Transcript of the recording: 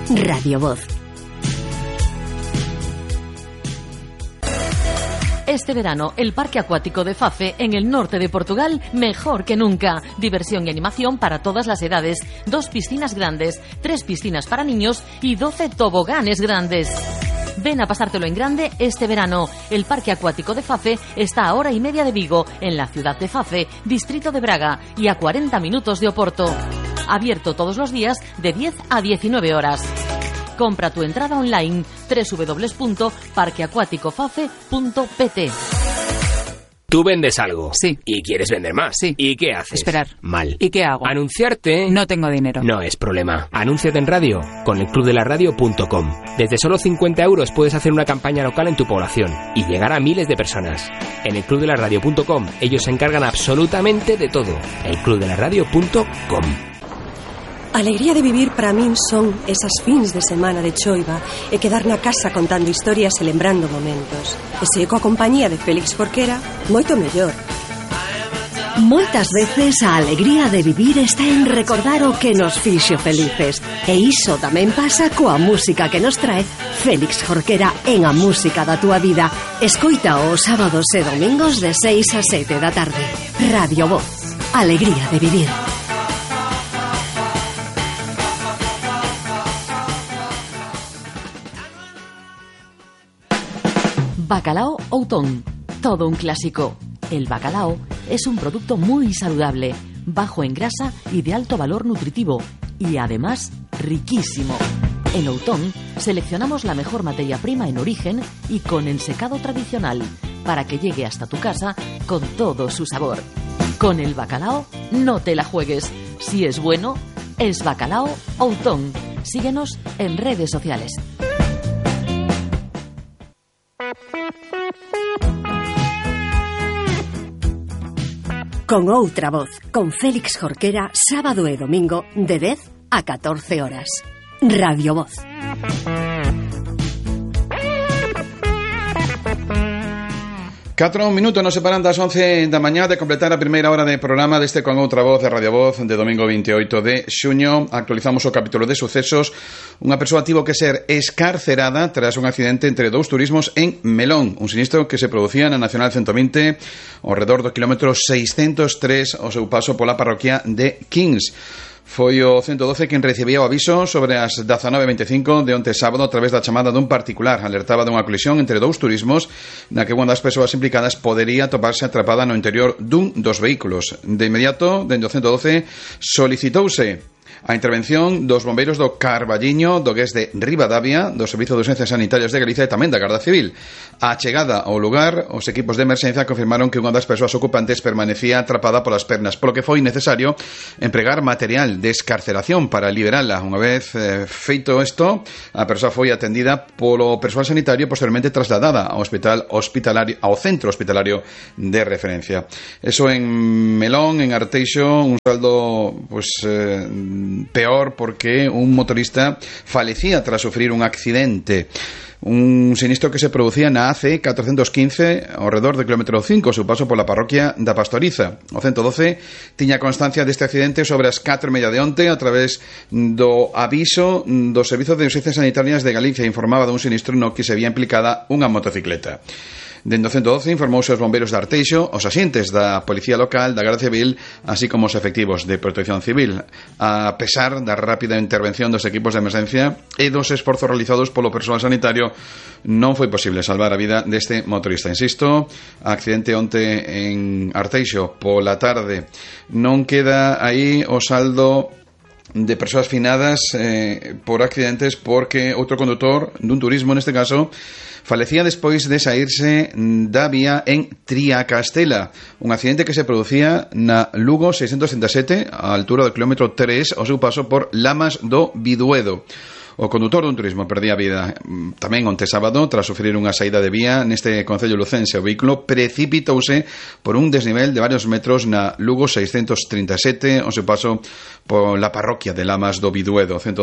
Radio Voz. Este verano, el Parque Acuático de Fafe, en el norte de Portugal, mejor que nunca. Diversión y animación para todas las edades. 2 piscinas grandes, 3 piscinas para niños y 12 toboganes grandes. Ven a pasártelo en grande este verano. El Parque Acuático de Fafe está a 1 hora y media de Vigo, en la ciudad de Fafe, distrito de Braga, y a 40 minutos de Oporto. Abierto todos los días de 10 a 19 horas. Compra tu entrada online www.parqueacuaticofafe.pt. Tú vendes algo. Sí. Y quieres vender más. Sí. ¿Y qué haces? Esperar. Mal. ¿Y qué hago? Anunciarte. No tengo dinero. No es problema. Anúnciate en radio con elclubdelaradio.com. Desde solo 50 € puedes hacer una campaña local en tu población y llegar a miles de personas. En elclubdelaradio.com ellos se encargan absolutamente de todo. elclubdelaradio.com. Alegría de vivir para min son esas fins de semana de choiva e quedar na casa contando historias e lembrando momentos. E se coa compañía de Félix Jorquera, moito mellor. Moitas veces a alegría de vivir está en recordar o que nos fixo felices. E iso tamén pasa coa música que nos trae Félix Jorquera en A Música da Túa Vida. Escoita os sábados e domingos de 6 a 7 da tarde. Radio Voz. Alegría de vivir. Bacalao Outón, todo un clásico. El bacalao es un producto muy saludable, bajo en grasa y de alto valor nutritivo, y además riquísimo. En Outón seleccionamos la mejor materia prima en origen y con ensecado tradicional, para que llegue hasta tu casa con todo su sabor. Con el bacalao no te la juegues. Si es bueno, es Bacalao Outón. Síguenos en redes sociales. Con outra voz, con Félix Jorquera, sábado e domingo de 10 a 14 horas. Radio Voz. 4 minutos nos separan das 11 da mañá de completar a primeira hora de programa deste Con Outra Voz de Radio Voz de domingo 28 de xuño. Actualizamos o capítulo de sucesos. Unha persoa tivo que ser escarcerada tras un accidente entre 2 turismos en Melón, un sinistro que se producía na Nacional 120 ao redor do quilómetro 603 ao seu paso pola parroquia de Kings. Foi o 112 quen recibía o aviso sobre as 19:25 de onte sábado a través da chamada dun particular. Alertaba dunha colisión entre 2 turismos na que unha das persoas implicadas podería toparse atrapada no interior dun dos vehículos. De inmediato, dende o 112, solicitouse a intervención dos bombeiros do Carballiño, do GES de Ribadavia, do Servizo de Urxencias Sanitarias de Galicia e tamén da Garda Civil. A chegada ao lugar, os equipos de emerxencia confirmaron que unha das persoas ocupantes permanecía atrapada polas pernas, polo que foi necesario empregar material de escarceración para liberala. Unha vez feito isto, a persoa foi atendida polo persoal sanitario e posteriormente trasladada ao centro hospitalario de referencia. Eso en Melón, en Arteixo, un saldo peor porque un motorista falecía tras sufrir un accidente. Un sinistro que se producía na AC 415 ao redor do kilómetro 5, seu paso pola parroquia da Pastoriza. O 112 tiña constancia deste accidente sobre as 4:30 de onte a través do aviso do Servizo de Urxencias Sanitarias de Galicia. Informaba dun sinistro no que se había implicada unha motocicleta. Dende o 112 informouse aos bombeiros de Arteixo, os axentes da Policía Local, da Garda Civil, así como os efectivos de Protección Civil. A pesar da rápida intervención dos equipos de emerxencia e dos esforzos realizados polo persoal sanitario, non foi posible salvar a vida deste motorista. Insisto, accidente onte en Arteixo pola tarde. Non queda aí o saldo de persoas finadas por accidentes, porque outro condutor dun turismo, neste caso, falecía despois de saírse da vía en Triacastela, un accidente que se producía na Lugo 637 á altura do kilómetro 3 ao seu paso por Lamas do Biduedo. O condutor dun turismo perdía a vida tamén onte sábado tras sufrir unha saída de vía neste concello lucense. O vehículo precipitouse por un desnivel de varios metros na Lugo 637 ao seu paso pola parroquia de Lamas do Biduedo.